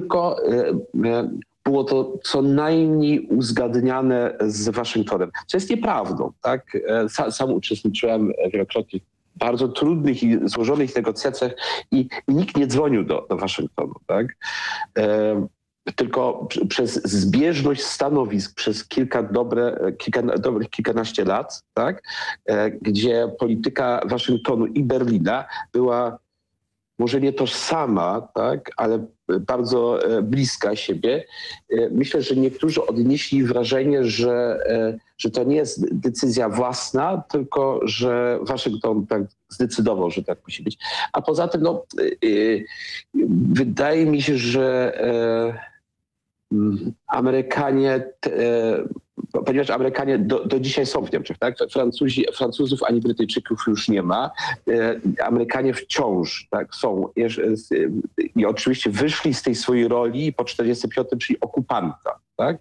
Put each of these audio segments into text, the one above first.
tylko było to co najmniej uzgadniane z Waszyngtonem, co jest nieprawdą. Tak? Sam uczestniczyłem wielokrotnie w bardzo trudnych i złożonych negocjacjach i nikt nie dzwonił do Waszyngtonu. Tak? Tylko przez zbieżność stanowisk przez kilkanaście lat, tak? Gdzie polityka Waszyngtonu i Berlina była może nie tożsama, tak, ale bardzo bliska siebie. Myślę, że niektórzy odnieśli wrażenie, że to nie jest decyzja własna, tylko że Waszyngton tak zdecydował, że tak musi być. A poza tym, wydaje mi się, że Amerykanie, ponieważ Amerykanie do dzisiaj są w Niemczech, tak? Francuzów ani Brytyjczyków już nie ma. Amerykanie wciąż tak, są i oczywiście wyszli z tej swojej roli po 1945, czyli okupanta. Tak?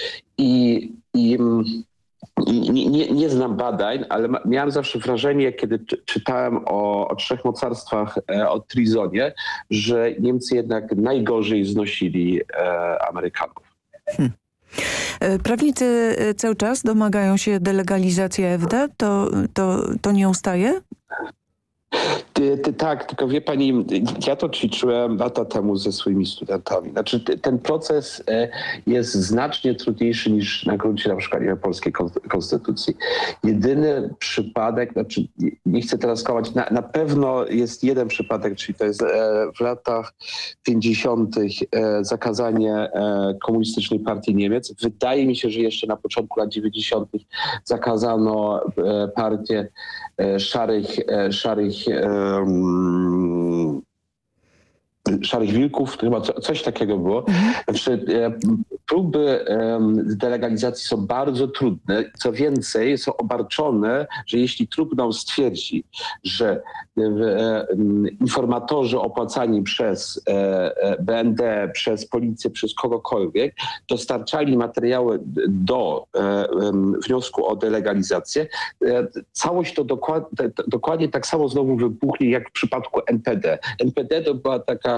Nie znam badań, ale miałem zawsze wrażenie, kiedy czytałem o trzech mocarstwach, o Trizonie, że Niemcy jednak najgorzej znosili Amerykanów. Prawnicy cały czas domagają się delegalizacji AfD? To nie ustaje? Tak, tylko wie pani, ja to ćwiczyłem lata temu ze swoimi studentami. Znaczy ten proces jest znacznie trudniejszy niż na gruncie na przykład polskiej konstytucji. Jedyny przypadek, znaczy nie chcę teraz skłamać, na pewno jest jeden przypadek, czyli to jest w latach 50. Zakazanie Komunistycznej Partii Niemiec. Wydaje mi się, że jeszcze na początku lat 90. zakazano partię szarych wilków, chyba coś takiego było. Znaczy, próby delegalizacji są bardzo trudne. Co więcej, są obarczone, że jeśli Trybunał stwierdzi, że informatorzy opłacani przez BND, przez policję, przez kogokolwiek, dostarczali materiały do wniosku o delegalizację, całość to dokładnie tak samo znowu wybuchnie jak w przypadku NPD. NPD to była taka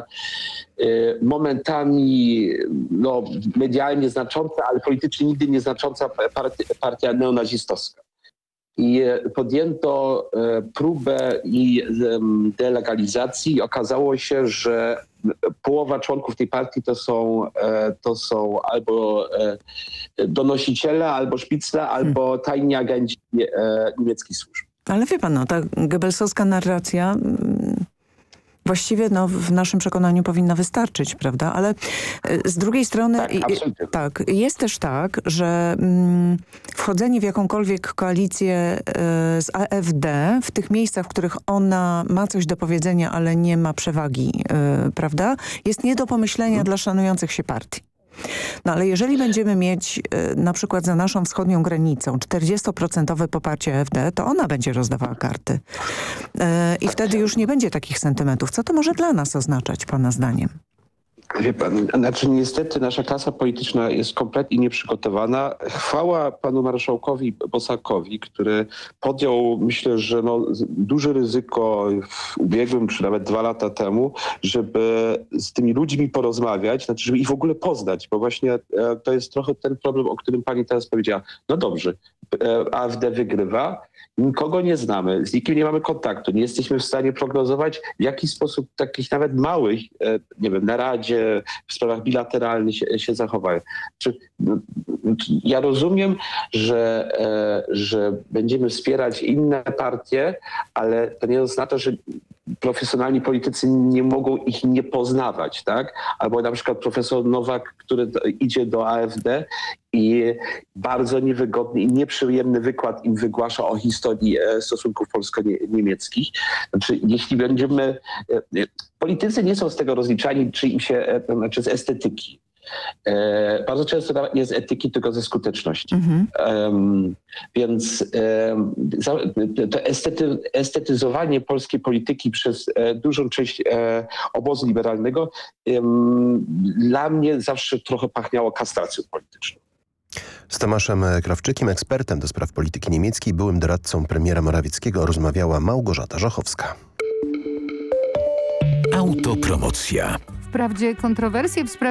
momentami medialnie znacząca, ale politycznie nigdy nieznacząca partia neonazistowska. I podjęto próbę delegalizacji i okazało się, że połowa członków tej partii to są albo donosiciele, albo szpicle, albo tajni agenci niemieckich służb. Ale wie pan, ta Goebbelsowska narracja właściwie w naszym przekonaniu powinna wystarczyć, prawda? Ale z drugiej strony jest też tak, że wchodzenie w jakąkolwiek koalicję z AfD w tych miejscach, w których ona ma coś do powiedzenia, ale nie ma przewagi, prawda? Jest nie do pomyślenia dla szanujących się partii. No ale jeżeli będziemy mieć na przykład za naszą wschodnią granicą 40% poparcie AfD, to ona będzie rozdawała karty. I wtedy już nie będzie takich sentymentów. Co to może dla nas oznaczać, pana zdaniem? Wie pan, znaczy niestety nasza klasa polityczna jest kompletnie nieprzygotowana. Chwała panu marszałkowi Bosakowi, który podjął, myślę, że duże ryzyko w ubiegłym, czy nawet 2 lata temu, żeby z tymi ludźmi porozmawiać, znaczy żeby ich w ogóle poznać, bo właśnie to jest trochę ten problem, o którym pani teraz powiedziała. No dobrze, AfD wygrywa, nikogo nie znamy, z nikim nie mamy kontaktu, nie jesteśmy w stanie prognozować, w jaki sposób takich nawet małych, nie wiem, na Radzie, w sprawach bilateralnych się zachowają. Ja rozumiem, że będziemy wspierać inne partie, ale to nie oznacza, że profesjonalni politycy nie mogą ich nie poznawać, tak? Albo na przykład profesor Nowak, który idzie do AfD i bardzo niewygodny i nieprzyjemny wykład im wygłasza o historii stosunków polsko-niemieckich. Znaczy, jeśli będziemy... Politycy nie są z tego rozliczani, czy im się, znaczy z estetyki. Bardzo często nawet nie z etyki, tylko ze skuteczności. Więc to estetyzowanie polskiej polityki przez dużą część obozu liberalnego dla mnie zawsze trochę pachniało kastracją polityczną. Z Tomaszem Krawczykiem, ekspertem do spraw polityki niemieckiej, byłym doradcą premiera Morawieckiego, rozmawiała Małgorzata Żochowska. Autopromocja. Wprawdzie kontrowersje w sprawie